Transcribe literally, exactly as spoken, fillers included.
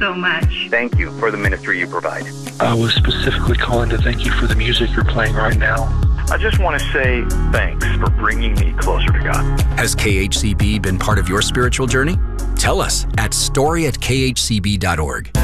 so much. Thank you for the ministry you provide. I was specifically calling to thank you for the music you're playing right now. I just want to say thanks for bringing me closer to God. Has K H C B been part of your spiritual journey? Tell us at story at k h c b dot org.